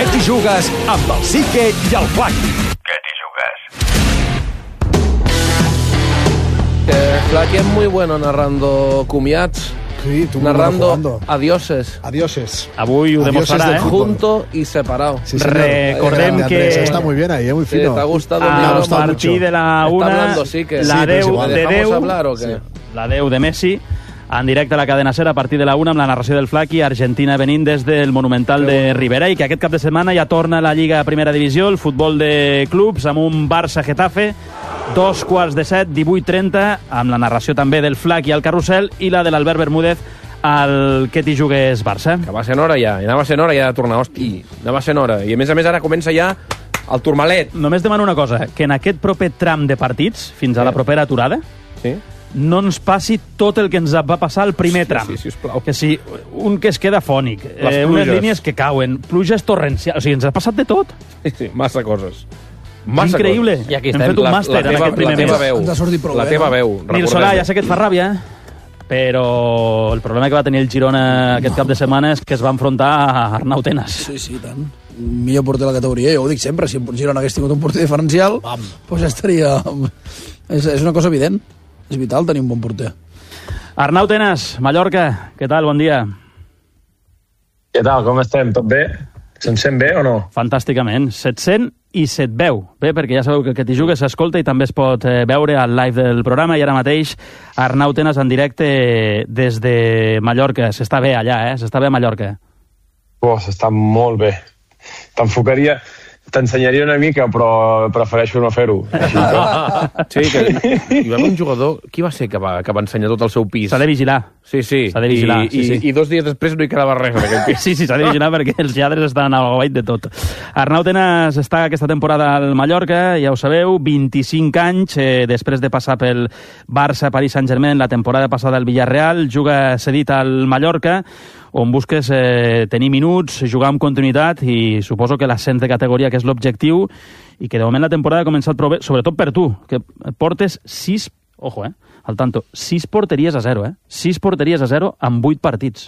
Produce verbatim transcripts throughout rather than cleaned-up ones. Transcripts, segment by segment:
Què t'hi jugues amb el Sique i el Flac? ¿Qué te jugas? Eh, Flaky es muy bueno narrando comiats. Sí, tú narrando adioses. Adioses. Avui ho Adioses demostrarà, del eh? fútbol. Junto y separado. Sí, señor. Recordem Grande, que- Andrés, está muy bien ahí, eh, muy Sí, fino. ¿te ha gustado? Me ha A gustado partir mucho. de la Está una, hablando, sí que- la Sí, pero es deu igual. de ¿Dejamos deu, hablar o qué? sí, la deu de Messi, en directe a la cadena SER a partir de la una amb la narració del Flaky, Argentina venint des del Monumental de Ribera, i que aquest cap de setmana ja torna a la Lliga Primera Divisió, el futbol de clubs, amb un Barça-Getafe, dos quarts de set, divuit trenta, amb la narració també del Flaky al Carrusel i la de l'Albert Bermúdez al Que t'hi jugues Barça. Que va sent hora ja, i anava sent hora ja de tornar, hosti, anava sent hora. I a més a més ara comença ja el turmalet. Només demano una cosa, que en aquest proper tram de partits, fins a la propera aturada, Sí? no ens passi tot el que ens va passar al primer tram. Sí, sí, sisplau. Que si un que es queda fònic, Les eh, unes pluges. línies que cauen, pluges torrencials... O sigui, ens ha passat de tot. Sí, sí, massa coses. És Massa increïble. coses. I aquí Hem fet un màster en aquest primer la teva mes. veu, Ens ha sortit prou la bé, teva no? veu. Nil recordem-ho. Solà, ja sé que et fa ràbia, però el problema que va tenir el Girona aquest cap de setmana és que es va enfrontar a Arnau Tenas. Sí, sí, tant. Millor porter de la categoria, jo ho dic sempre, si el Girona hagués tingut un porter diferencial, doncs ja estaria... És, és una cosa evident, és vital tenir un bon porter. Arnau Tenas, Mallorca, què tal? Bon dia. Què tal, com estem? Tot bé? Se'n sent bé o no? Fantàsticament. se't sent i se't veu. Bé, perquè ja sabeu que el que t'hi jugues s'escolta i també es pot eh, veure al live del programa, i ara mateix Arnau Tenas en directe des de Mallorca. S'està bé allà, eh? S'està bé a Mallorca. Oh, s'està molt bé. T'enfocaria... T'ensenyaria una mica, però prefereixo no fer-ho. Així que... Sí, que hi va haver un jugador... Qui va ser que va, que va ensenyar tot el seu pis? S'ha de vigilar. Sí, sí. S'ha de vigilar, I, sí, sí. I, I dos dies després no hi quedava res en aquest pis. Sí, sí, s'ha de vigilar perquè els lladres estan al guait de tot. Arnau Tenas està aquesta temporada al Mallorca, ja ho sabeu, vint-i-cinc anys, eh, després de passar pel Barça, Paris Saint-Germain, la temporada passada al Villarreal, juga cedit al Mallorca, on busques eh, tenir minuts, jugar amb continuïtat, i suposo que l'ascens de categoria, que és l'objectiu, i que de moment la temporada ha començat prou bé, sobretot per tu, que portes sis, ojo, eh, al tanto, sis porteries a zero, eh? Sis porteries a zero amb vuit partits.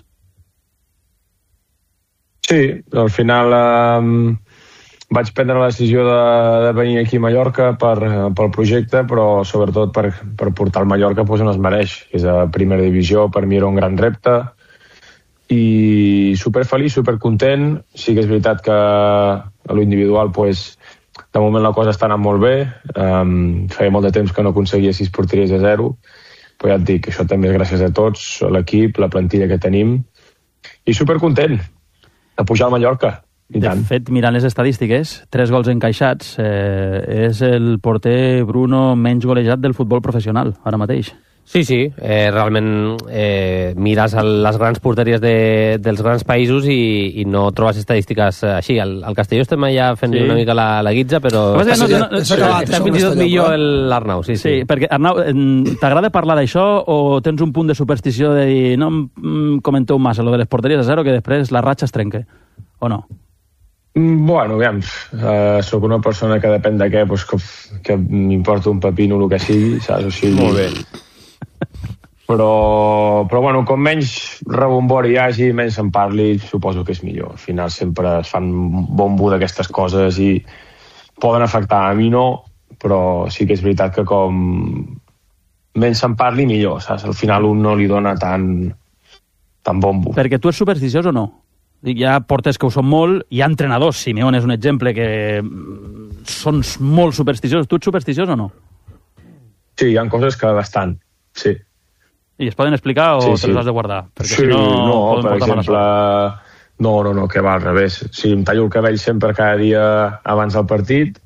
Sí, al final eh, vaig prendre la decisió de, de venir aquí a Mallorca per, pel projecte, però sobretot per, per portar el Mallorca pues, on es mereix, que és a primera divisió. Per mi era un gran repte, i superfeliç, supercontent. Sí que és veritat que a l'individual pues, de moment la cosa està anant molt bé. Um, feia molt de temps que no aconseguia sis porteries a zero, però ja et dic, això també és gràcies a tots, a l'equip, la plantilla que tenim, i supercontent de pujar al Mallorca. I De tant. fet, mirant les estadístiques, tres gols encaixats, eh, és el porter Bruno menys golejat del futbol professional, ara mateix. Sí, sí, eh, realment eh, mires el, les grans porteries de, dels grans països i, i no trobes estadístiques eh, així. Al, al Castelló estem ja fent Sí. una mica la, la guitza, però No, no, està, no, no, s'ha acabat, està això, fins i tot Castelló, millor però. el- l'Arnau, sí, sí. Sí, perquè, Arnau, eh, t'agrada parlar d'això o tens un punt de superstició de dir no em mm, comenteu massa lo de les porteries a zero, que després la ratxa es trenca, o no? Mm, Bueno, aviam, uh, sóc una persona que depèn de què, pues, que, que m'importa un pepino el que sigui, saps? O sigui, Molt bé. Però, però bueno, com menys rebombori hi hagi, menys se'n parli, suposo que és millor. Al final sempre es fan bombo d'aquestes coses i poden afectar. A mi no, però sí que és veritat que com menys se'n parli, millor, saps? Al final un no li dona tant, tant bombo. Perquè tu ets supersticiós o no? Dic, hi ha porters que ho són molt, hi ha entrenadors, Simeone és un exemple, que mm, són molt supersticiosos. Tu ets supersticiós o no? Sí, hi ha coses que bastant, sí. I es poden explicar o Sí, te sí. les has de guardar? Perquè Sí, si no, no, poden per portar mala exemple, sort. no, no, no, que va al revés. Sí, em tallo el cabell sempre cada dia abans del partit,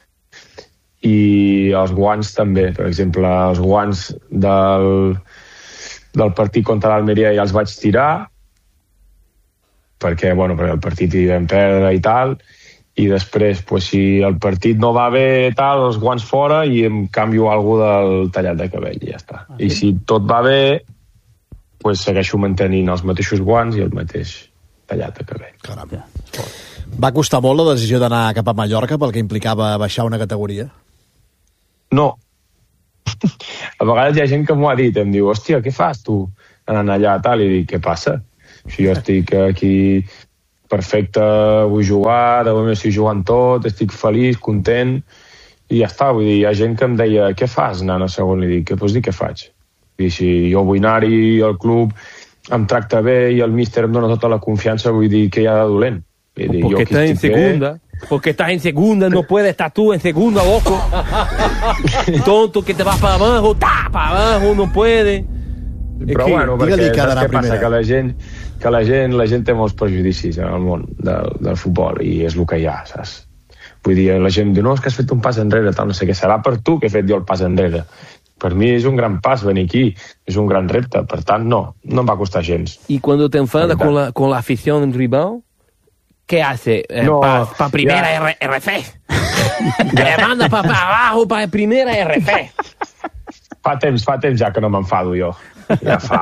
i els guants també. Per exemple, els guants del, del partit contra l'Almeria ja els vaig tirar, perquè, bueno, perquè el partit hi vam perdre i tal, i després, pues, si el partit no va bé, tal, els guants fora, i em canvio alguna del tallat de cabell, i ja està. Ah, I si tot va bé, pues, segueixo mantenint els mateixos guants i el mateix tallat de cabell. Caram. Va costar molt la decisió d'anar cap a Mallorca pel que implicava baixar una categoria? No. A vegades hi ha gent que m'ho ha dit, em diu, hòstia, què fas tu anant allà, tal, i dic, què passa? Si jo estic aquí perfecte, vull jugar, de moment estic jugant tot, estic feliç, content, i ja està. Vull dir, hi ha gent que em deia, què fas, nana, segon? Li dic, què pots dir, què faig? I si jo vull anar-hi, el club em tracta bé i el míster em dona tota la confiança, vull dir, què hi ha de dolent? Vull dir, porque estás en segunda, bé. Porque estás en segunda, no puedes estar tú en segunda, loco. Tonto, que te vas para abajo, ta, para abajo, no puede. Però bueno, perquè saps què passa? Que la gent, que la gent, la gent té molts prejudicis en el món del, del futbol i és el que hi ha, saps? Vull dir, la gent diu, no, és que has fet un pas enrere, tal, no sé què, serà per tu que he fet jo el pas enrere. Per mi és un gran pas venir aquí, és un gran repte, per tant, no, no em va costar gens. I quan te enfadas con la, con la afición rival, ¿qué hace? Eh, no, para pa primera ya. R, RF. Me manda para pa abajo, para primera R F. Fa temps, fa temps ja que no m'enfado jo. Ja fa...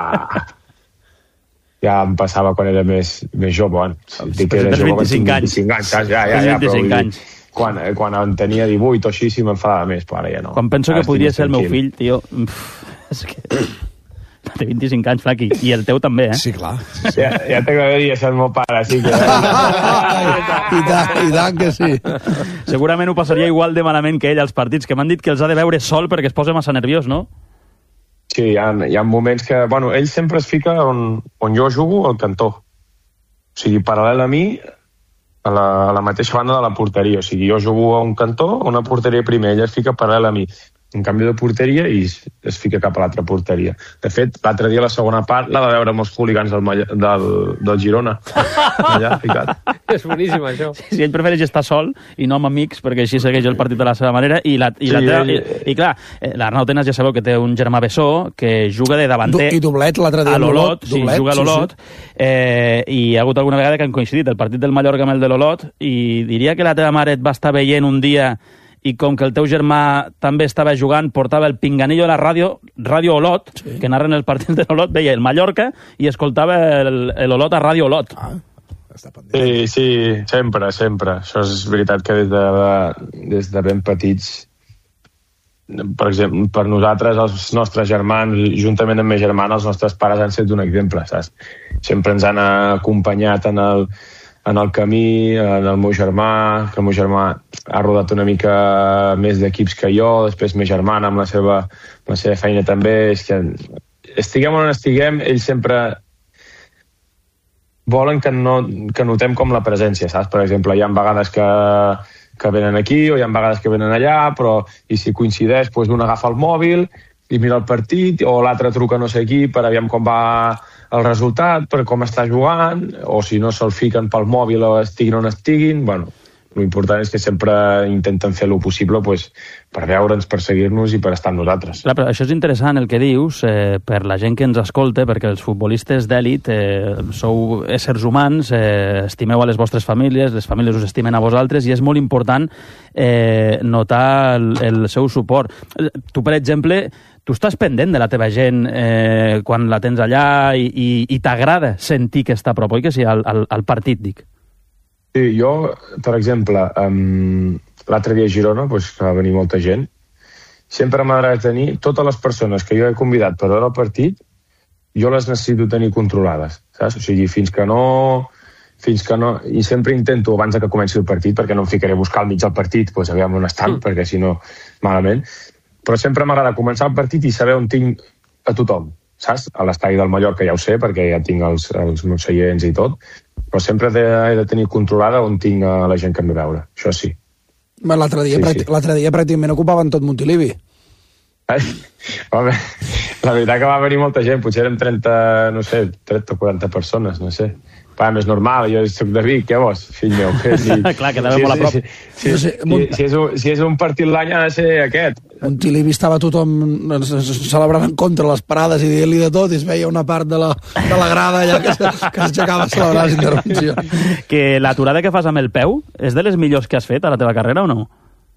Ja em passava quan era més, més jove. Dic que era jove, vint-i-cinc anys. vint-i-cinc anys, ja, ja, ja, vint-i-cinc anys. Quan, quan en tenia divuit o així sí m'enfadava més, però ara ja no. Quan penso que podria ser el meu fill, tio... És que... Té vint-i-cinc anys, Flaqui, i el teu també, eh? Sí, clar. Ja, ja t'agradaria ser el meu pare, sí que... I tant, i tant que sí. Segurament ho passaria igual de malament que ell als partits, que m'han dit que els ha de veure sol perquè es posa massa nerviós, no? Sí, hi ha, hi ha moments que... Bueno, ell sempre es fica on, on jo jugo al cantó. O sigui, paral·lel a mi, a la, a la mateixa banda de la porteria. O sigui, jo jugo a un cantó, a una porteria primer, ell es fica paral·lel a mi. Un canvi de porteria i es fica cap a l'altra porteria. De fet, l'altre dia la segona part l'ha de veure amb els hooligans del, del, del Girona. Allà, ficat. És boníssim, això. Sí, sí, ell prefereix estar sol i no amb amics, perquè així segueix el partit de la seva manera. I, la, i, sí, la teva, ell... i, i clar, l'Arnau Tenas ja sabeu que té un germà bessó que juga de davanter... I doblet l'altre dia. A l'Olot, sí, doblet, juga a l'Olot. Sí, sí. Eh, I hi ha hagut alguna vegada que han coincidit el partit del Mallorca amb el de l'Olot i diria que la teva mare et va estar veient un dia i com que el teu germà també estava jugant, portava el pinganillo de la ràdio, Ràdio Olot, sí. Que narren el partit de l'Olot, veia el Mallorca i escoltava l'Olot a Ràdio Olot. Ah, està pendent. Sí, sí, sempre, sempre. Això és veritat que des de, des de ben petits, per exemple, per nosaltres, els nostres germans, juntament amb mes germana, els nostres pares han set un exemple, saps? Sempre ens han acompanyat en el en el camí, en el meu germà, que el meu germà ha rodat una mica més d'equips que jo, després mes germana amb la seva, amb la seva feina també, és que estiguem on estiguem, ells sempre volen que, no, que notem com la presència, saps? Per exemple, hi ha vegades que, que venen aquí o hi ha vegades que venen allà, però i si coincideix, doncs un agafa el mòbil i mira el partit, o l'altre truca no sé qui per aviam com va el resultat, per com està jugant, o si no se'l fiquen pel mòbil o estiguin on estiguin. Bueno, l'important és que sempre intenten fer el possible pues, per veure'ns, per seguir-nos i per estar amb nosaltres. Clar, però això és interessant el que dius eh, per la gent que ens escolta, perquè els futbolistes d'èlit eh, sou éssers humans, eh, estimeu a les vostres famílies, les famílies us estimen a vosaltres i és molt important eh, notar el, el seu suport. Tu, per exemple, tu estàs pendent de la teva gent eh, quan la tens allà i, i, i t'agrada sentir que està a prop, oi que sí, al, al, al partit, dic? Sí, jo, per exemple, um, l'altre dia a Girona, pues, que va venir molta gent, sempre m'agrada tenir totes les persones que jo he convidat per veure el partit, jo les necessito tenir controlades, saps? O sigui, fins que no... fins que no... I sempre intento, abans que comenci el partit, perquè no em ficaré a buscar al mig del partit, doncs aviam on estan, mm. perquè si no, malament. Però sempre m'agrada començar el partit i saber on tinc a tothom, saps? A l'estadi del Mallorca ja ho sé, perquè ja tinc els, els meus seients i tot, però sempre he de, he de tenir controlada on tinc a la gent que em ve a veure, això sí. L'altre dia, sí, sí. L'altre dia pràcticament ocupaven tot Montilivi. Ai, home, la veritat que va venir molta gent, potser eren trenta, no sé, trenta o quaranta persones, no sé. Va, més normal, jo soc de Vic, què vols, fill meu? Si, Clar, quedava si, molt a prop. Si, si, si, si, si, és un, si és un partit l'any ha de ser aquest. Montilivi estava tothom celebrant en contra les parades i dient-li de tot i es veia una part de la, de la grada allà que, que s'aixecava a celebrar les intervencions. Que l'aturada que fas amb el peu és de les millors que has fet a la teva carrera o no?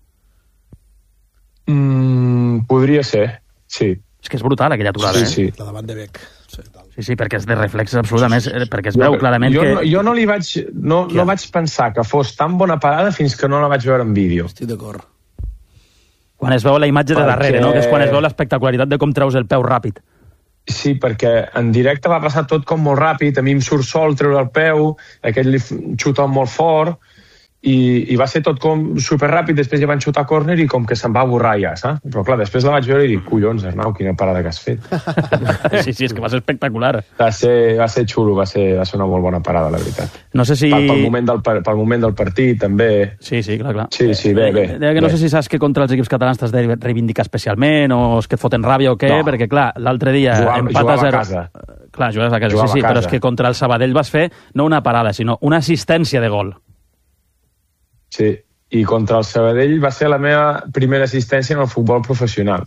Mm, podria ser, sí. És que és brutal aquella aturada, sí, sí. eh? La davant de Bec. Sí, sí, sí, perquè és de reflex absolutament, perquè es veu jo, clarament jo que... No, jo no li vaig, no, no vaig pensar que fos tan bona parada fins que no la vaig veure en vídeo. Estic d'acord. Quan es veu la imatge de perquè... darrere, no? Que és quan es veu l'espectacularitat de com treus el peu ràpid. Sí, perquè en directe va passar tot com molt ràpid, a mi em surt sol treure el peu, aquell li xuta molt fort, i, i va ser tot com superràpid, després ja van xutar a córner i com que se'n va borrar ja, saps? Però clar, després la vaig veure i dic, collons, Arnau, quina parada que has fet. Sí, sí, és que va ser espectacular. Va ser, va ser xulo, va ser, va ser una molt bona parada, la veritat. No sé si... Pel, pel, moment, del, pel moment del partit, també. Sí, sí, clar, clar. Sí, sí, bé, bé. Deia que no bé. sé si saps que contra els equips catalans t'has de reivindicar especialment o és que et foten ràbia o què, No. perquè clar, l'altre dia Jugava- empat a jugava a zero. casa. Clar, jugaves a casa, Jugava sí, sí, a però casa. és que contra el Sabadell vas fer no una parada, sinó una assistència de gol. Sí, i contra el Sabadell va ser la meva primera assistència en el futbol professional.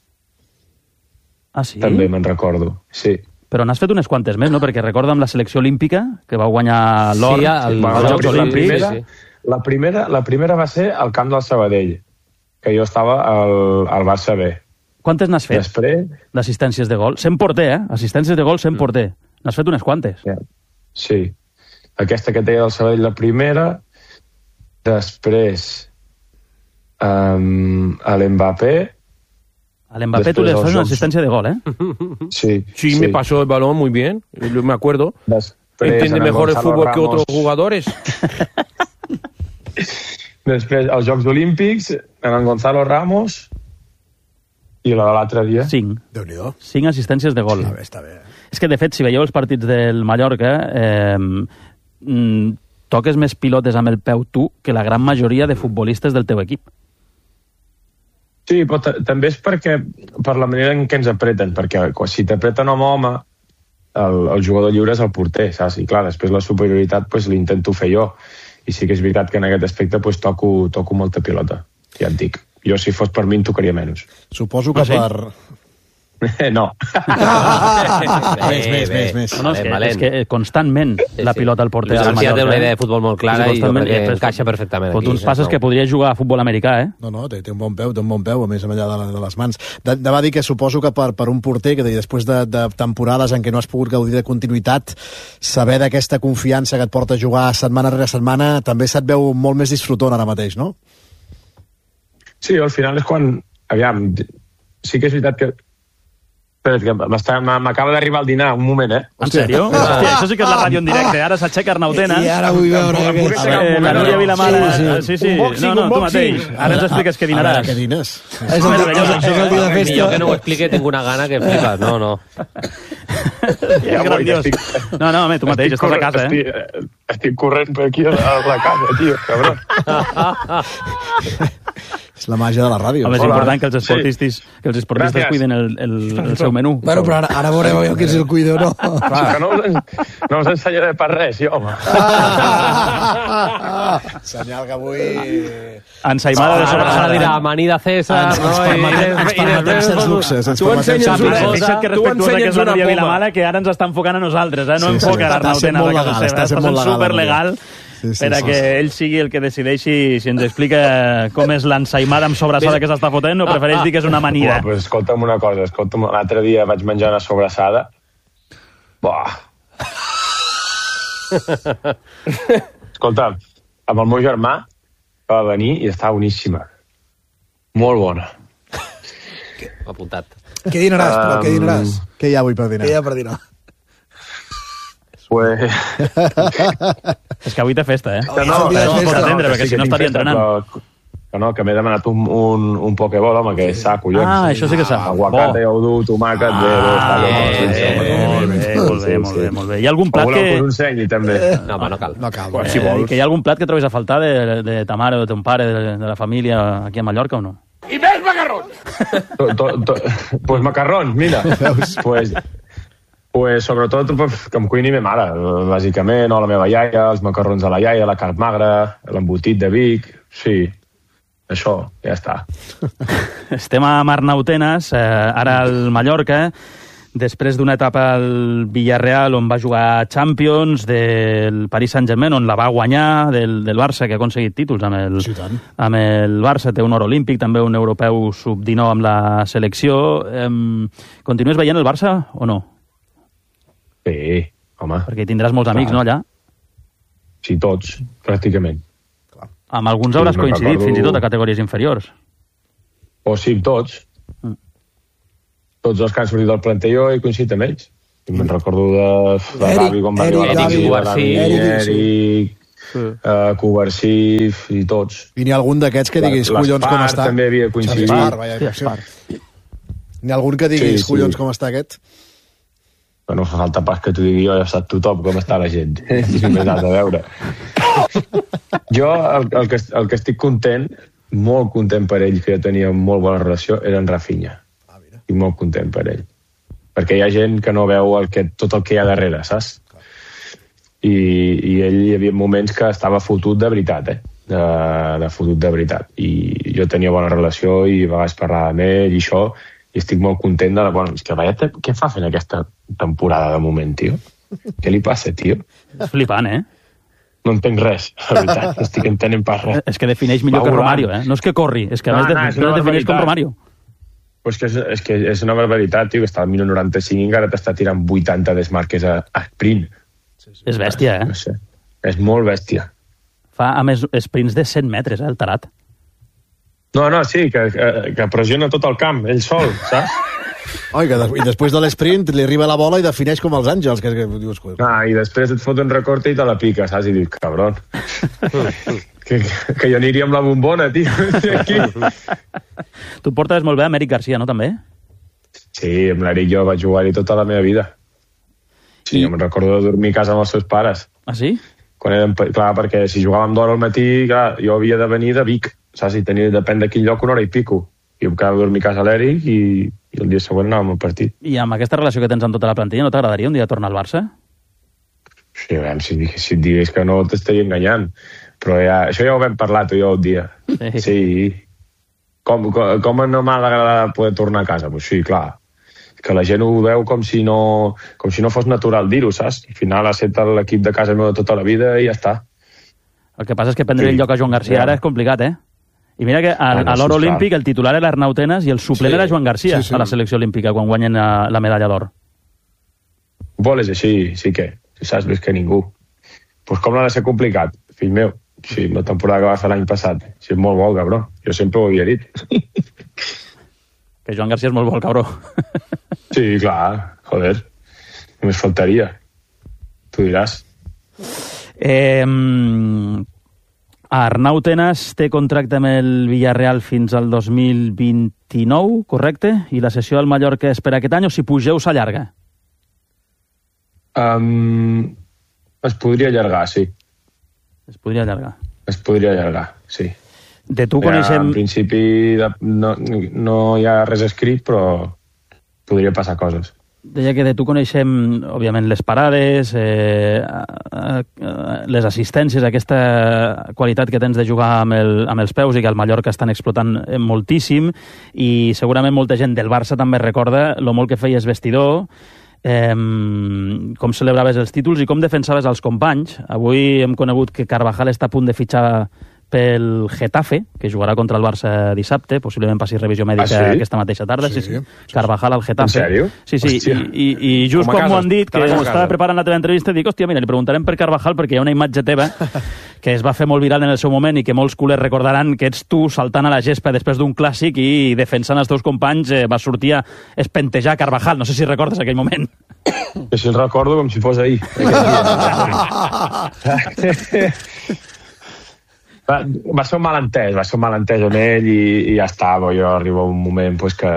Ah, sí? També me'n recordo, sí. Però n'has fet unes quantes més, no? Perquè recordo amb la selecció olímpica, que va guanyar l'or Sí, el- Bueno, als la, Jocs la, Olímpics. primera, sí, la, primera, la primera va ser al camp del Sabadell, que jo estava al, al Barça B. Quantes n'has fet Després, d'assistències de gol? Sent porter, eh? Assistències de gol sent porter. N'has fet unes quantes. ja, sí, aquesta que et deia del Sabadell, la primera. Després, um, a l'Mbappé, A l'Mbappé tu Després li els fas una Jocs- assistència de gol, eh? sí. Sí, me pasó el balón muy bien, me acuerdo. Després, Entiende en mejor el Gonzalo fútbol que Ramos. otros jugadores. Després, als Jocs Olímpics, en en Gonzalo Ramos, i la de l'altre dia. Cinc. Déu-n'hi-do. Cinc assistències de gol. Està bé, està bé. És que, de fet, si veieu els partits del Mallorca, eh, mm, toques més pilotes amb el peu tu que la gran majoria de futbolistes del teu equip. Sí, però ta- també és perquè per la manera en què ens apreten, perquè quan- si t'apreten home a home, el, el jugador lliure és el porter, saps? I clar, després la superioritat pues, l'intento fer jo. I sí que és veritat que en aquest aspecte pues, toco, toco molta pilota, ja et dic. Jo, si fos per mi, en tocaria menys. Suposo que Ah, sí? per... no. Més, més, més, més. No, no, és, Valent, que, valent. és que constantment Sí, la sí. pilota al porter Luis del García Mallorca. té una eh? idea de futbol molt clara Sí, i jo constantment, crec que després- encaixa perfectament Foto aquí. uns passes que podria jugar a futbol americà, eh? No, no, té, té un bon peu, té un bon peu, a més amb allà de, la- de les mans. De, de va dir que suposo que per, per un porter, que després de, de temporades en què no has pogut gaudir de continuïtat, saber d'aquesta confiança que et porta a jugar setmana rere setmana, també se't veu molt més disfrutant ara mateix, no? Sí, al final és quan... Aviam, sí que és veritat que... Espera't, que m'està- m'acaba d'arribar el dinar, un moment, eh? En sèrio? Hòstia, això sí que és la ràdio en directe. Ara s'aixeca Arnau Tenas. I ara vull veure... Em puc que... aixecar un Eh, la moment, Núria no? Vilamala. Sí, Sí, sí. Un boxing, no, no, un tu boxing. mateix. Ara ens expliques què A veure, dinaràs. què dines? És el, dia, és, és el dia de Millor festa. que no ho explique, tinc una gana que flipes. No, no. És Ja grandiós. vull, estic- No, no, home, tu mateix, estàs a corrent- casa, eh? Estic, estic corrent per aquí a la, a la casa, tio, cabrón. És la màgia de la ràdio. Home, és Hola. important que els Sí. esportistes, que els esportistes Gràcies. cuiden el, el, el seu menú. Bueno, però ara, ara veurem jo qui és el cuido, no? Que no us, en- no us ensenyaré per res, jo, home. Senyal que avui... Ensaïmada de Ara sobrassada. dirà amanida César, Ens- ens no? I- permetem- i- ens i permetem després- certs luxes, ens Tu permetem ensenyes certs una luxes. cosa. Fixa't que Tu respectuosa que és ensenyes la una Núria poma. Vilamala, que ara ens està enfocant a nosaltres, eh? No Sí, sí, enfoca està l'Arnau sent Tenas molt a casa legal, seva. està sent Està molt sent legal, superlegal Sí, sí, per a sí, que sí. ell sigui el que decideixi si ens explica com és l'ensaïmada amb sobrassada que s'està fotent o prefereix dir que és una amanida. Buah, pues escolta'm una cosa, escolta'm, l'altre dia vaig menjar una sobrassada. Buah. Escolta, amb el meu germà va venir i estava boníssima. Molt bona. Apuntat. Què dinaràs, però? Què dinaràs? Què hi ha avui per dinar? Què hi ha per dinar? Pues... És que avui té festa, eh? Que no, Per que això no, es pot que no, atendre, que perquè sí si que no tinc estaria festa, entrenant. però- Que no, que m'he demanat un, un, un pokeball, home, que és sa, collons. Ah, això sí que sap. Aguacate, Bo. udú, tomàquet, bé, bé, Ah, està bé, molt sí, bé, sí, molt bé, molt bé, molt bé, molt bé. Hi ha algun O plat voleu que us que... ensenyi, també. No, home, no cal. No cal. Pues no. si Eh, vols. que hi ha algun plat que trobis a faltar de, de ta mare o de ton pare, de, de la família aquí a Mallorca o no? To, to, to, pues macarrons, mira. pues, pues sobretot pues, que em cuini ma mare, bàsicament, o la meva iaia, els macarrons de la iaia, la carn magra, l'embotit de Vic, sí, això, ja està. Estem a Arnau Tenas, eh, ara al Mallorca, després d'una etapa al Villarreal on va jugar Champions, del Paris Saint-Germain on la va guanyar, del, del Barça que ha aconseguit títols amb el, Sí, tant. amb el Barça, té un or olímpic, també un europeu sub dinou amb la selecció. Eh, continues veient el Barça o no? Sí, home, Perquè hi tindràs molts amics, no, allà? sí, tots, pràcticament. Amb alguns Sí, hauràs me'n coincidit, recordo. fins i tot a categories inferiors. O sí, tots. tots els que han sortit del plantelló he coincidit amb ells. I me'n recordo de, de Eric, Gavi, com va Eric, arribar Gavi, al Gavi, Eric, Eric, Sí. uh, Covarsif i tots. I n'hi ha algun d'aquests que diguis, collons, com està? també havia coincidit. L'Espar, vaja, n'hi ha algun que diguis, Sí, sí. collons, com està aquest? No fa falta pas que t'ho digui jo, ja sap tothom com està la gent. Si m'he anat a veure. Jo, el, el, que, el que estic content, molt content per ell, que ja tenia molt bona relació, era en Rafinha. Ah, mira. I molt content per ell. Perquè hi ha gent que no veu el que, tot el que hi ha darrere, saps? I, i ell hi havia moments que estava fotut de veritat, eh? De, de fotut de veritat. I jo tenia bona relació i a vegades parlava amb ell i això, i estic molt content de la... Bueno, és que veia, què fa fent aquesta temporada de moment, tio? Què li passa, tio? És flipant, eh? No entenc res, la veritat. No estic entenent pas res. És que defineix millor Va que volant. Romario, eh? No és que corri, és que a No, més de, no, és una no defineix com barbaritat. Romario. Pues que és, és que és una barbaritat, tio, que està al minut noranta-cinc i encara t'està tirant vuitanta desmarques a, a sprint. És bèstia, eh? No sé. És molt bèstia. Fa, a més, sprints de cent metres, eh, el tarat. No, no, sí, que, que, que pressiona tot el camp, ell sol, saps? Oi, que des, i després de l'esprint li arriba la bola i defineix com els àngels, que, que dius... Ah, i després et fot un recorte i te la pica, saps? I dius, cabron. que, que jo aniria amb la bombona, tio. Aquí. Tu portes molt bé a Mèric Garcia, no, també? Sí, amb l'Eric jo vaig jugar-hi tota la meva vida. Sí, I... jo me'n recordo de dormir a casa amb els seus pares. Ah, sí? Quan érem, clar, perquè si jugàvem d'hora al matí, clar, jo havia de venir de Vic, saps? I tenia, depèn de quin lloc, una hora i pico. I em quedava a dormir a casa a l'Eric i, i el dia següent anàvem al partit. I amb aquesta relació que tens amb tota la plantilla, no t'agradaria un dia tornar al Barça? Sí, a veure, si, si et digués que no t'estaria enganyant. Però ja, això ja ho vam parlar tu i jo un dia. Sí. Sí. Com, com, com no m'ha d'agradar poder tornar a casa? Pues sí, clar. Que la gent ho veu com si no, com si no fos natural dir-ho, saps? Al final ha estat l'equip de casa meva tota la vida i ja està. El que passa és que prendre Sí. el lloc a Joan Garcia Ja. ara és complicat, eh? I mira que a, Ah, no, a l'or sí, olímpic clar. el titular era Arnau Tenas i el suplent Sí. era Joan Garcia Sí, sí. a la selecció olímpica quan guanyen la, la medalla d'or. Vol és així, sí que, si saps més que ningú. Pues com l'ha de ser complicat, fill meu? Sí, la temporada que va fer l'any passat. Sí, és molt bo, cabró. Jo sempre ho havia dit. Que Joan Garcia és molt bo, el cabró. Sí, clar, joder. Només faltaria. Tu diràs. Eh, Arnau Tenas té contracte amb el Villarreal fins al dos mil vint-i-nou, correcte? I la sessió del Mallorca és per aquest any o si pugeu s'allarga? Um, es podria allargar, sí. Es podria allargar. Es podria allargar, sí. De tu Ja, coneixem... en principi de, no, no hi ha res escrit, però podria passar coses. Deia que de tu coneixem, òbviament, les parades, eh, eh, les assistències, aquesta qualitat que tens de jugar amb, el, amb els peus i que al Mallorca estan explotant moltíssim, i segurament molta gent del Barça també recorda lo molt que feies vestidor, eh, com celebraves els títols i com defensaves els companys. Avui hem conegut que Carvajal està a punt de fitxar pel Getafe, que jugarà contra el Barça dissabte, possiblement passi revisió mèdica Ah, sí? aquesta mateixa tarda. Sí, Sí. sí. Carvajal al Getafe. En sèrio? Sí, sí, Hòstia. i, i, i just Com a com m'ho casa, han dit, que estava a estava casa. preparant la teva entrevista, dic, hòstia, mira, li preguntarem per Carvajal perquè hi ha una imatge teva que es va fer molt viral en el seu moment i que molts culers recordaran que ets tu saltant a la gespa després d'un clàssic i defensant els teus companys, eh, va sortir a espentejar Carvajal. No sé si recordes aquell moment. Que si el recordo com si fos ahir. va, va ser un malentès, va ser un malentès amb ell i, i ja està, bo, jo arribo a un moment pues, que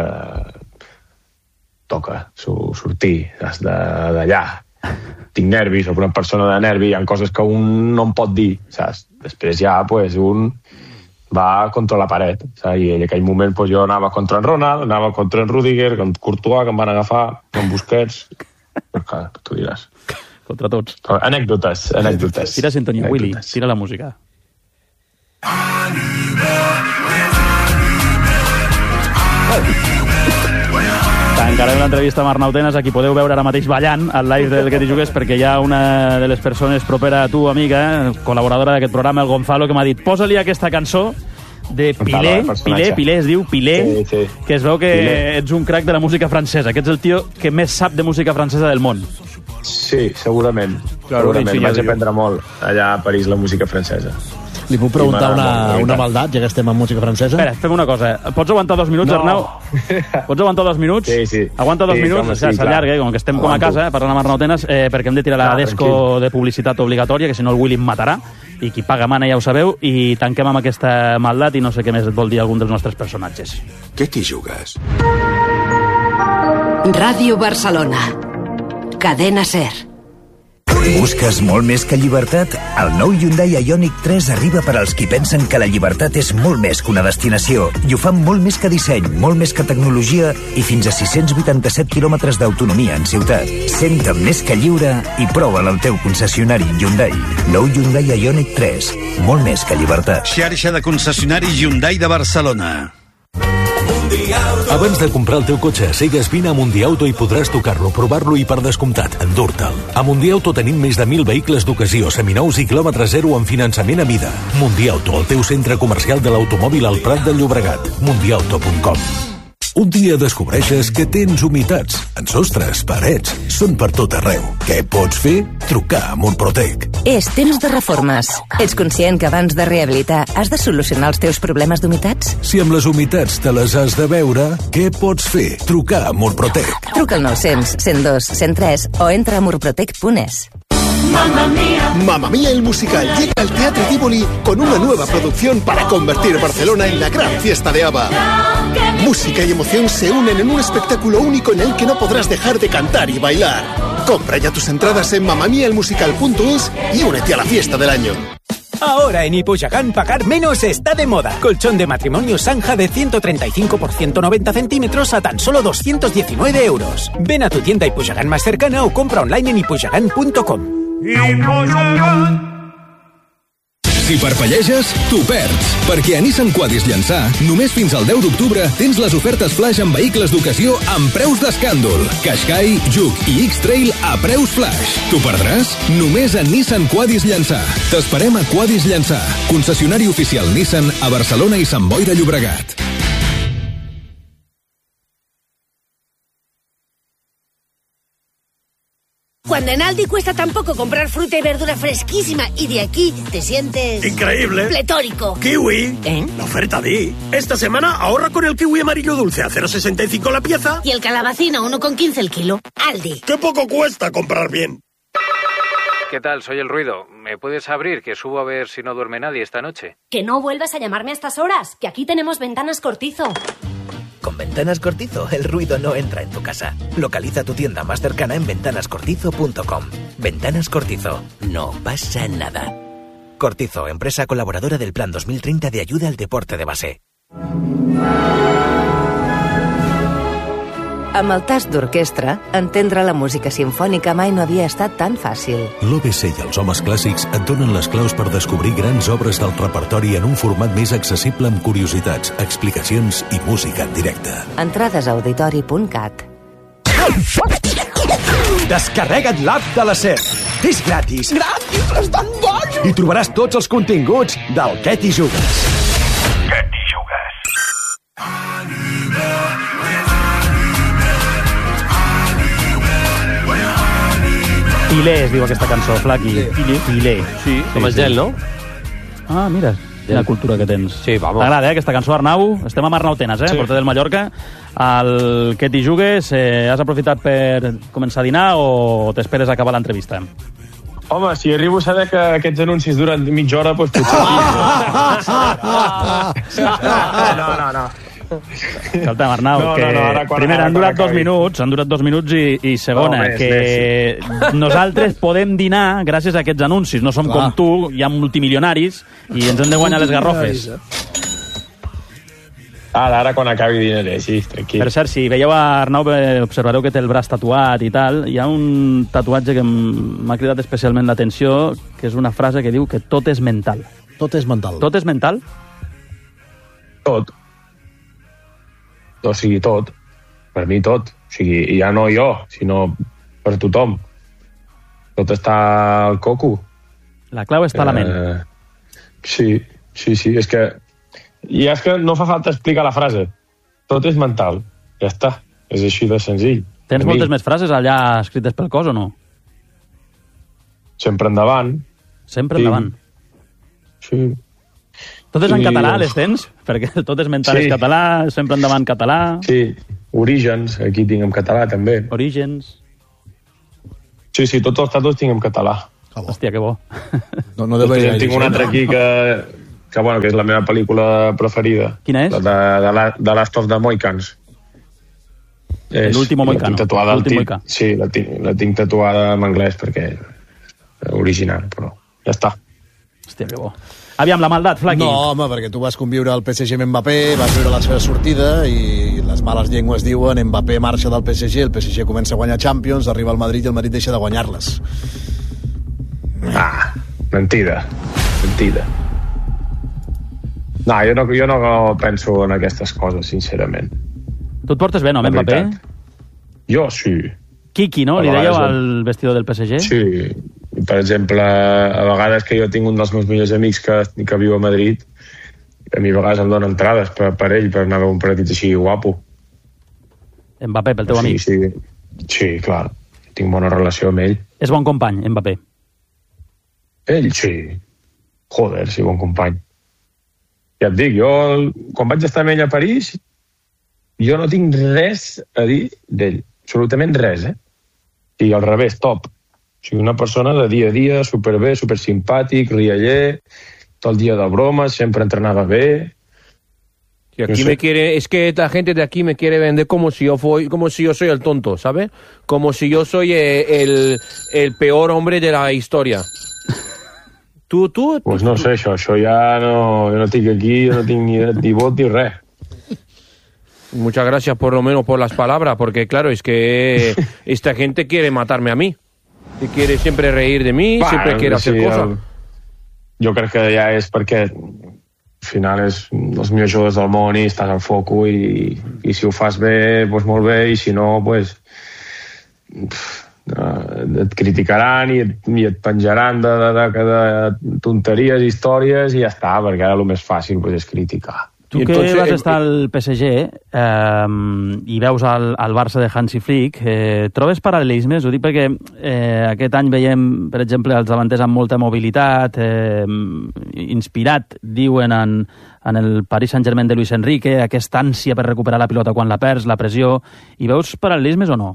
toca su, sortir des de- d'allà. Tinc nervis, soc una persona de nervi, hi ha coses que un no em pot dir, saps? Després ja, pues, un va contra la paret, saps? I en aquell moment pues, jo anava contra en Ronald, anava contra en Rudiger, contra Courtois, que em van agafar, amb Busquets. Però clar, tu diràs. Contra tots. Però anècdotes, anècdotes. Tira sintonia, Willy. Anècdotes. Tira la música. Tancarem l'entrevista amb Arnau Tenas, a qui podeu veure ara mateix ballant al live del Que t'hi jugues, perquè hi ha una de les persones propera a tu, amiga, col·laboradora d'aquest programa, el Gonzalo, que m'ha dit posa-li aquesta cançó de Pilé, el personatge. Pilé, Pilé, es diu Pilé, Sí, sí. que es veu que Pilé. ets un crac de la música francesa, que ets el tio que més sap de música francesa del món. Sí, segurament. Claro, segurament. sí, ja Vaig diu. aprendre molt allà a París la música francesa. Li puc preguntar una, una maldat, ja que estem en música francesa? Espera, fem una cosa. Pots aguantar dos minuts, No. Arnau? Pots aguantar dos minuts? Sí, sí. Aguanta dos Sí, minuts, home, o sigui, sí, s'allarga, clar. com que estem Aguanto. com a casa, eh, parlant amb Arnau Tenes, eh, perquè hem de tirar la Clar, desco tranquil. de publicitat obligatòria, que si no el Willy em matarà, i qui paga mana ja ho sabeu, i tanquem amb aquesta maldat i no sé què més et vol dir algun dels nostres personatges. Què t'hi jugues? Ràdio Barcelona. Cadena SER. Busques molt més que llibertat? El nou Hyundai Ioniq tres arriba per als qui pensen que la llibertat és molt més que una destinació i ho fan molt més que disseny, molt més que tecnologia i fins a sis-cents vuitanta-set quilòmetres d'autonomia en ciutat. Senta't més que lliure i prova'l al teu concessionari Hyundai. Nou Hyundai Ioniq tres. Molt més que llibertat. Xarxa de concessionaris Hyundai de Barcelona. Abans de comprar el teu cotxe, sigues vine a Mundiauto i podràs tocar-lo, provar-lo i per descomptat, endur-te'l. A Mundiauto tenim més de mil vehicles d'ocasió, seminous i quilòmetre zero amb finançament a mida. Mundiauto, el teu centre comercial de l'automòbil al Prat del Llobregat. mundiauto punt com. Un dia descobreixes que tens humitats en sostres, parets, són per tot arreu. Què pots fer? Trucar a Murprotec. És temps de reformes. Ets conscient que abans de rehabilitar has de solucionar els teus problemes d'humitats? Si amb les humitats te les has de veure, què pots fer? Trucar a Murprotec. Truca al nou cents, cent dos, cent tres o entra a murprotec punt es. Mamma Mía. Mamma Mía el musical llega al Teatro Tívoli con una nueva producción para convertir Barcelona en la gran fiesta de ABBA. Música y emoción se unen en un espectáculo único en el que no podrás dejar de cantar y bailar. Compra ya tus entradas en mamma mia el musical punto es y únete a la fiesta del año. Ahora en Ipuxagán pagar menos está de moda. Colchón de matrimonio Sanja de ciento treinta y cinco por ciento noventa centímetros a tan solo doscientos diecinueve euros. Ven a tu tienda Ipuxagán más cercana o compra online en ipuxagán punto com. Si parpelleges, t'ho perds, perquè a Nissan Quadis Llançà, només fins al deu d'octubre, tens les ofertes flash en vehicles d'ocasió amb preus d'escàndol. Qashqai, Juke i X-Trail a preus flash. T'ho perdràs? Només a Nissan Quadis Llançà. T'esperem a Quadis Llançà, concessionari oficial Nissan a Barcelona i Sant Boi de Llobregat. Cuando en Aldi cuesta tan poco comprar fruta y verdura fresquísima y de aquí te sientes... ¡Increíble! ¡Pletórico! ¡Kiwi! ¿Eh? La oferta di. Esta semana ahorra con el kiwi amarillo dulce a cero coma sesenta y cinco la pieza. Y el calabacín a uno con quince el kilo. Aldi. ¡Qué poco cuesta comprar bien! ¿Qué tal? Soy El Ruido. ¿Me puedes abrir? Que subo a ver si no duerme nadie esta noche. Que no vuelvas a llamarme a estas horas, que aquí tenemos Ventanas Cortizo. Con Ventanas Cortizo, el ruido no entra en tu casa. Localiza tu tienda más cercana en ventanas cortizo punto com. Ventanas Cortizo. No pasa nada. Cortizo, empresa colaboradora del Plan dos mil treinta de ayuda al deporte de base. Amb el tast d'orquestra, entendre la música simfònica mai no havia estat tan fàcil. L'O B C i els homes clàssics et donen les claus per descobrir grans obres del repertori en un format més accessible amb curiositats, explicacions i música en directe. Entrades a auditori punt cat. Descarrega't l'app de la SER. És gratis. Gratis! Estan bojos! I trobaràs tots els continguts del Què t'hi jugues. Què t'hi jugues? Pilé es diu aquesta cançó, Flaqui. Pilé. Pilé. Sí, com és gel, no? Ah, mira, quina cultura que tens. Sí, vamos. T'agrada, eh, aquesta cançó, Arnau? Estem amb Arnau Tenes, eh, Sí. porter del Mallorca. El Què t'hi jugues, eh, has aprofitat per començar a dinar o t'esperes a acabar l'entrevista? Home, si arribo a saber que aquests anuncis duren mitja hora, doncs potser sí. No, no, no. Escolta'm, Arnau, No, que no, no, ara quan- primer ara han quan durat dos acabi. minuts, han durat dos minuts i, i segona, No, més, que nosaltres podem dinar gràcies a aquests anuncis. No som Clar. com tu, hi ha multimilionaris i ens hem de guanyar les garrofes. Ara, ara quan acabi dinaré, sí, tranquil. Per cert, si veieu a Arnau, eh, observareu que té el braç tatuat i tal. Hi ha un tatuatge que m- m'ha cridat especialment l'atenció, que és una frase que diu que tot és mental. Tot és mental. Tot és mental? Tot. O sigui, tot. Per mi tot. O sigui, ja no jo, sinó per tothom. Tot està al coco. La clau està a la ment. Eh, sí, sí, sí. És que... I és que no fa falta explicar la frase. Tot és mental. Ja està. És així de senzill. Tens Per mi. moltes més frases allà escrites pel cos o no? Sempre endavant. Sempre Sí. endavant. Sí. Totes en I, català, doncs, les tens? Perquè tot és mentales sí. català, sempre endavant català. Sí, Orígens, aquí tinc en català també. Orígens. Sí, sí, tots els tatuatges tinc en català. Hòstia, que bo. No, no deu Després tinc un altre aquí que, que, bueno, que és la meva pel·lícula preferida. Quina és? La de, de, la, de Last of the Mohicans. L'último Mohicano. L'últim Mohicà. Sí, la tinc, la tinc tatuada en anglès perquè és original, però ja està. Hòstia, que bo. Aviam, la maldat, Flaqui. No, home, perquè tu vas conviure al P S G amb Mbappé, vas veure la seva sortida i les males llengües diuen Mbappé marxa del P S G, el P S G comença a guanyar Champions, arriba al Madrid i el Madrid deixa de guanyar-les. Ah, mentida. Mentida. No, jo no, jo no penso en aquestes coses, sincerament. Tu et portes bé, no, amb Mbappé? Jo, sí. Kiki, no? Li dèieu al vestidor del P S G? Sí. Per exemple, a vegades que jo tinc un dels meus millors amics que, que viu a Madrid, a mi a vegades em donen entrades per, per ell, per anar a un partit així guapo. Mbappé, pel teu sí, amic? Sí, sí, clar. Tinc bona relació amb ell. És bon company, Mbappé? Ell, sí. Joder, sí, bon company. Ja et dic, jo, quan vaig estar amb ell a París, jo no tinc res a dir d'ell. Absolutament res, eh? I al revés, top. O sigui, una persona de dia a dia, superbé, supersimpàtic, rialler, tot el dia de bromes, siempre entrenaba bé. Y aquí no sé. me quiere, es que la gente de aquí me quiere vender como si yo fui, como si yo soy el tonto, ¿sabes? Como si yo soy el, el peor hombre de la historia. Tú, tú... Pues no sé, això, això ja no, jo no tinc aquí, jo no tinc ni, ni vot ni res. Muchas gracias por lo menos por las palabras, porque claro, es que esta gente quiere matarme a mí. Y quiere siempre reír de mí, bueno, siempre quiere hacer sí, cosas. El... Jo crec que ja és perquè al final és els millors jugadors del món i estàs al foco i, i si ho fas bé, doncs molt bé, i si no, doncs et criticaran i et, i et penjaran de, de, de, de tonteries, històries i ja està, perquè ara el més fàcil doncs, és criticar. Tu que entonces, vas estar al P S G eh, i veus el, el Barça de Hansi Flick, eh, trobes paral·lelismes? Ho dic perquè eh, aquest any veiem, per exemple, els davanters amb molta mobilitat, eh, inspirat, diuen, en, en el Paris Saint-Germain de Luis Enrique, aquesta ànsia per recuperar la pilota quan la perds, la pressió. I veus paral·lelismes o no?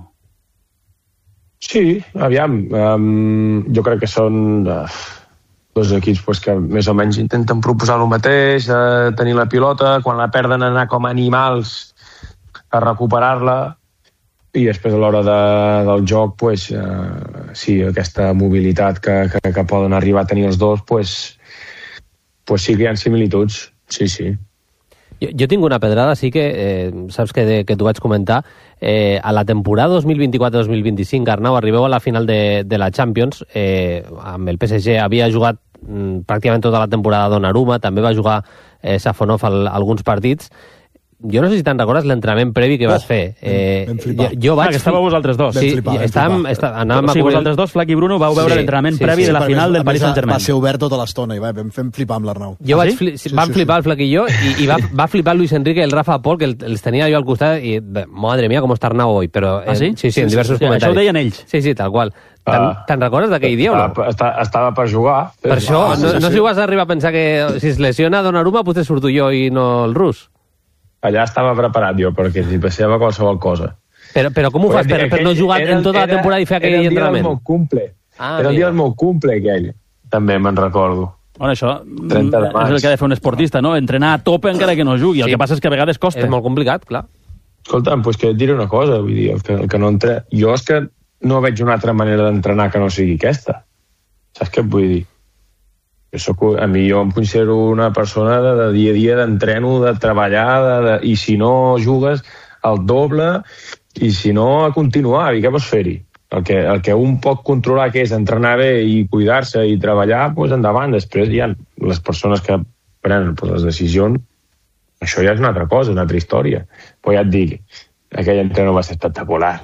Sí, aviam. Um, jo crec que són... Uh... dos equips pues, que més o menys intenten proposar el mateix, eh, tenir la pilota, quan la perden anar com animals a recuperar-la i després a l'hora de, del joc pues, eh, sí, aquesta mobilitat que, que, que poden arribar a tenir els dos pues, pues sí que hi ha similituds, sí, sí. Jo, jo tinc una pedrada, sí que, eh, saps que, de, que t'ho vaig comentar, eh, a la temporada dos mil vint-i-quatre dos mil vint-i-cinc, Arnau, arribeu a la final de, de la Champions, eh, amb el P S G havia jugat mm, pràcticament tota la temporada Donnarumma, també va jugar eh, Safonov al, alguns partits. Jo no sé si te'n recordes l'entrenament previ que vas oh, fer. Eh, jo, jo vaig... Ah, que estàveu vosaltres dos. Sí, flipar, estàvem, està, anàvem o sigui, vosaltres dos, Flac i Bruno, vau veure sí, l'entrenament sí, previ sí, de la final del Paris Saint-Germain. Va ser obert tota l'estona i va, vam fer flipar amb l'Arnau. Jo ah, vaig fli sí? Vam sí, flipar sí. el Flac i jo, i, i va, va flipar Luis Enrique i el Rafa Pol, que els tenia jo al costat, i madre mía, com està Arnau hoy. Però, eh, ah, sí? Sí, sí, en sí, diversos sí, comentaris. Això ho deien ells. Sí, sí, tal qual. Te'n uh, te recordes d'aquell dia o no? Estava per jugar. Per això, no, no si ho vas arribar a pensar que si es lesiona Donnarumma, potser surto jo i no el rus. Allà estava preparat jo, perquè si passava qualsevol cosa. Però, però com ho fas? Per, per no jugar en tota la temporada i fer aquell entrenament? Era el dia del meu cumple. Ah, era el dia del meu cumple, aquell. També me'n recordo. Bueno, això és el que ha de fer un esportista, no? Entrenar a tope encara que no jugui. El sí. que passa és que a vegades costa. És molt complicat, clar. Escolta'm, doncs que et diré una cosa, vull dir, el que, el que no entre... Jo és que no veig una altra manera d'entrenar que no sigui aquesta. Saps què et vull dir? Jo soc, a mi jo em considero una persona de, de dia a dia d'entreno, de treballar, de, de, i si no jugues, el doble, i si no, a continuar, i què vols fer-hi? El que, el que un pot controlar, que és entrenar bé i cuidar-se i treballar, doncs endavant. Després hi ha les persones que prenen les decisions, això ja és una altra cosa, una altra història. Però ja et dic, aquell entreno va ser espectacular.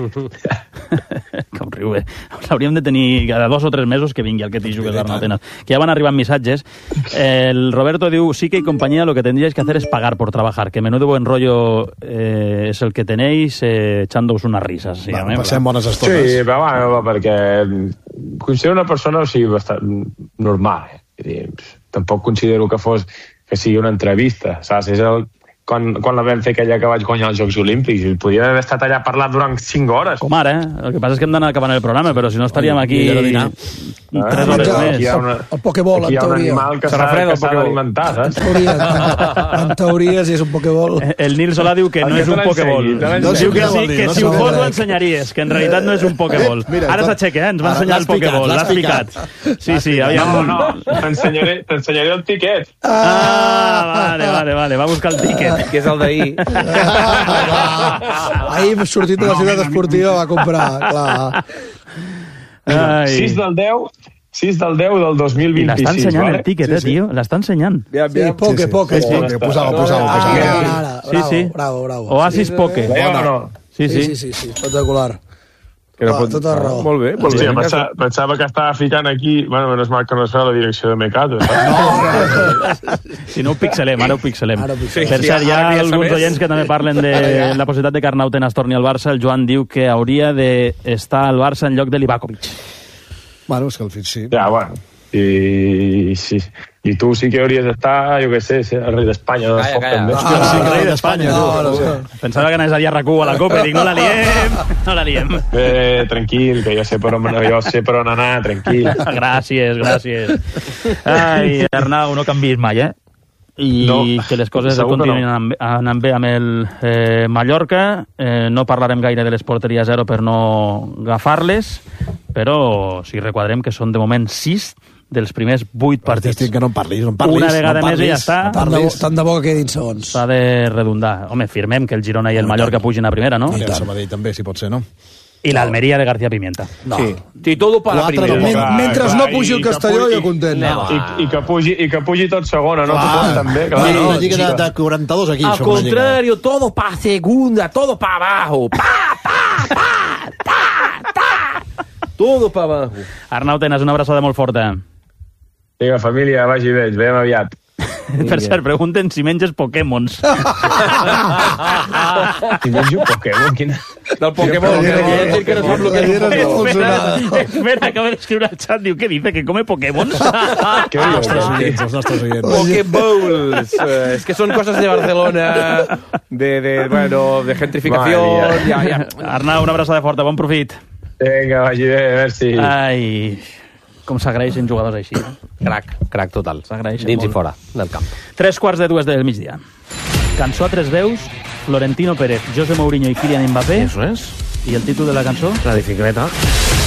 Com riu, eh? Hauríem de tenir cada dos o tres mesos que vingui el que t'hi jugues l'Arnau Tenas. Que ja van arribant missatges. El Roberto diu, sí que y compañía lo que tendríais que hacer es pagar por trabajar, que menudo buen rollo eh, es el que tenéis eh, echándoos unas risas. Sí, bueno, passem bones estones. Sí, però bueno, perquè considero una persona o sigui, bastant normal. Eh? Dir, tampoc considero que fos que sigui una entrevista, saps? És el... Quan, quan la vam fer aquella que vaig guanyar els Jocs Olímpics, i podria haver estat allà parlant durant cinc hores. Com ara, eh? El que passa és que hem d'anar acabant el programa, però si no estaríem aquí tres hores més. Aquí hi ha una, el Pokéball, aquí hi ha un teoria. animal que s'ha d'alimentar, saps? En teoria, en teoria, si és un Pokéball. El Nil Solà diu que no és un Pokéball. Diu que sí, que si ho fos ho ensenyaries, que en realitat no és un Pokéball. Ara s'aixeca, eh? Ens va ensenyar el Pokéball, l'ha explicat. Sí, sí, aviam... No, no, t'ensenyaré el tiquet. Ah, vale, vale, vale, va buscar el tiquet. Que és el d'ahir. Ahir sortit de la ciutat esportiva va comprar, clar. sis del deu sis del deu del dos mil vint-i-sis. L'està ensenyant el tiquet, eh, tio? L'està ensenyant. Sí, poke, poke. Posava, posava. Sí, sí. Bravo, bravo. Oasis Poke. Sí, sí, sí, espectacular. Era pot... Tota raó. Molt bé, molt Hòstia, bé. pensava, pensava que estava ficant aquí... Bueno, menys mal que no es fa la direcció de Mecato. Si no ho pixelem, ara ho pixelem. Ara ho pixelem. Per cert, hi ha Ara ja alguns sabés. oients que també parlen de la possibilitat de que Arnau Tenas torni al Barça. El Joan diu que hauria d'estar al Barça en lloc de Livakovic. Bueno, és que el fit sí. Ja, bueno. I, sí. I tu sí que hauries d'estar, jo què sé, ser el rei d'Espanya. Calla, calla. També. Hòstia, sí, que el rei d'Espanya. No, no, no. Pensava que anés a dir a RAC u a la Copa i dic, no la liem, no la liem. Eh, tranquil, que jo sé per on, jo sé per on anar, tranquil. Gràcies, gràcies. Ai, Arnau, no canviïs mai, eh? I No, que les coses segur que continuïn no. anant, anant bé amb el eh, Mallorca. Eh, no parlarem gaire de les porteries zero per no agafar-les, però sí requadrem que són de moment sis dels primers vuit partits. Estic que no en parlis, no en parlis. Una vegada no més i ja està. Tant de, bo, tant de bo que quedin segons. S'ha de redundar. Home, firmem que el Girona i el Mallorca pugin a primera, no? I el Sabadell també, si pot ser, no? I l'Almeria de García Pimienta. No. Sí. Sí, todo para la Quatre primera. no. Men mentre no pugi el Castelló, jo content. I, i, que pugi, I que pugi tot segona, no? Clar. Tothom també, clar. Sí, no, una lliga de, xica. de quaranta-dos aquí. Al això, una lliga. contrario, todo para segunda, todo para abajo. Pa, pa, pa, ta, ta. Todo para abajo. Arnau Tenas, una abraçada molt forta. Vinga, família, vagi bé, ens veiem aviat. Per cert, pregunten si menges Pokémons. Si menjo Pokémon, quina... Del Pokémon, que quiere decir que no sabe lo que es un Pokémon. Espera, espera, acaba d'escriure al xat, diu, què dice, que come Pokémons? Què Els dius? nostres oients, els nostres oients. Pokéballs. Eh, es que son cosas de Barcelona, de, de, bueno, de gentrificación. Madre Ya, ya. Arnau, una abraçada forta, bon profit. Vinga, vagi bé, merci. Ai, com s'agraeixen jugadors així. Eh? Crac, crac total. S'agraeixen Dins i molt. fora del camp. Tres quarts de dues del migdia. Cançó a tres veus, Florentino Pérez, José Mourinho i Kylian Mbappé. Eso es. I el títol de la cançó? La bicicleta.